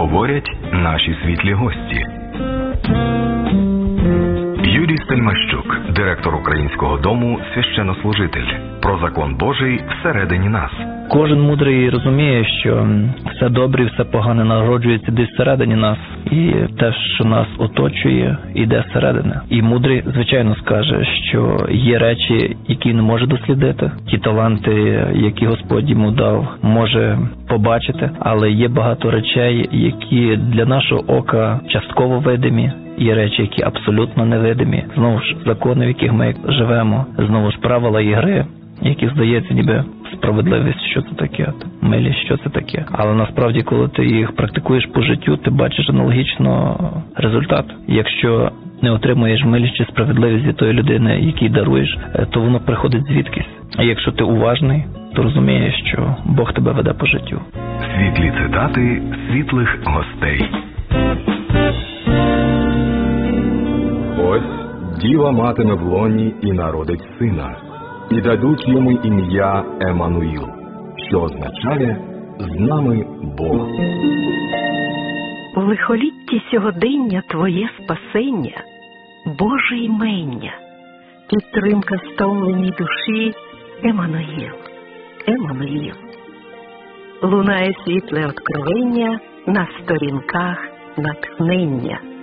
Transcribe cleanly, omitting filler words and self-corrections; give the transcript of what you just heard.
говорять наші світлі гості. Юрій Стельмащук, директор Українського дому «Священнослужитель». Про закон Божий всередині нас. Кожен мудрий розуміє, що все добре і все погане народжується десь всередині нас. І те, що нас оточує, іде зсередини. І мудрий, звичайно, скаже, що є речі, які не може дослідити. Ті таланти, які Господь йому дав, може побачити. Але є багато речей, які для нашого ока частково видимі. Є речі, які абсолютно невидимі. Знову ж, закони, в яких ми живемо. Знову ж, правила ігри, які, здається, ніби справедливість, що це таке, милість, що це таке. Але насправді, коли ти їх практикуєш по життю, ти бачиш аналогічно результат. Якщо не отримуєш милість чи справедливість від тої людини, якій даруєш, то воно приходить звідкись. А якщо ти уважний, то розумієш, що Бог тебе веде по життю. Світлі цитати світлих гостей. Ось діва матиме в лоні і народить сина, і дадуть йому ім'я Еммануїл, що означає «з нами Бог». У лихолітті сьогодення твоє спасення, Боже імення, підтримка стомленій душі Еммануїл, Еммануїл. Лунає світле откровення на сторінках натхнення.